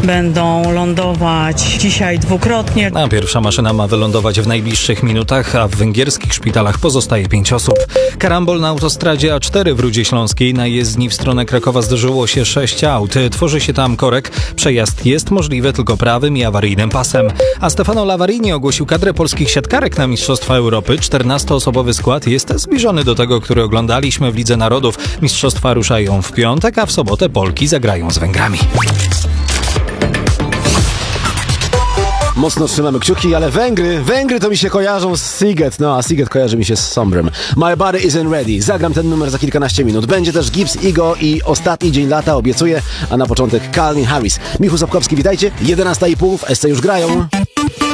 będą lądować dzisiaj dwukrotnie. A pierwsza maszyna ma wylądować w najbliższych minutach, a w węgierskich szpitalach pozostaje 5 osób. Karambol na autostradzie A4 w Rudzie Śląskiej. Na jezdni w stronę Krakowa zderzyło się 6 aut. Tworzy się tam korek. Przejazd jest możliwy tylko prawym i awaryjnym pasem. A Stefano Lavarini ogłosił kadrę polskich siatkarek na Mistrzostwa Europy. 14-osobowy skład jest zbliżony do tego, który oglądaliśmy w Lidze Narodów. Mistrzostwa ruszają w piątek, a w sobotę Polki zagrają z Węgrami. Mocno trzymamy kciuki, ale Węgry to mi się kojarzą z Siget, no a Siget kojarzy mi się z Sombrem. My Body Isn't Ready. Zagram ten numer za kilkanaście minut. Będzie też Gibbs, Igo i Ostatni Dzień Lata, obiecuję, a na początek Calvin Harris. Michał Sapkowski, witajcie. 11:30 w SC już grają.